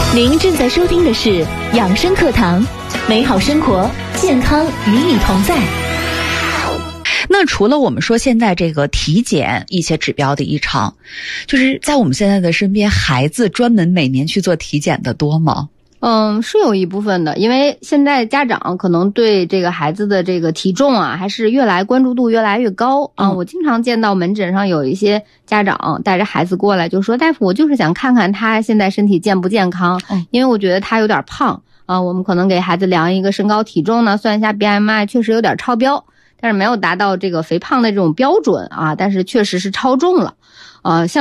您正在收听的是养生课堂，美好生活，健康与你同在。 那除了我们说现在这个体检一些指标的异常，就是在我们现在的身边，孩子专门每年去做体检的多吗？ 是有一部分的，因为现在家长可能对这个孩子的这个体重啊，还是关注度越来越高啊。我经常见到门诊上有一些家长带着孩子过来，就说大夫，我就是想看看他现在身体健不健康，因为我觉得他有点胖啊。我们可能给孩子量一个身高体重呢，算一下 BMI， 确实有点超标，但是没有达到这个肥胖的这种标准啊，但是确实是超重了。像